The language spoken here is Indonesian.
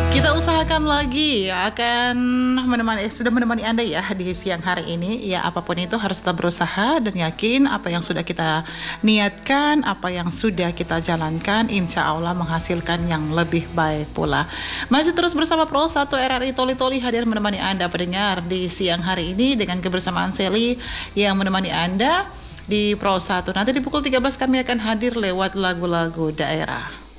Kita usahakan lagi akan sudah menemani Anda ya di siang hari ini. Ya, apapun itu harus tetap berusaha dan yakin apa yang sudah kita niatkan, apa yang sudah kita jalankan, insya Allah menghasilkan yang lebih baik pula. Masih terus bersama Pro 1 RRI Toli Toli hadir menemani Anda pendengar di siang hari ini dengan kebersamaan Sally yang menemani Anda di Pro 1. Nanti di pukul 13 kami akan hadir lewat lagu-lagu daerah.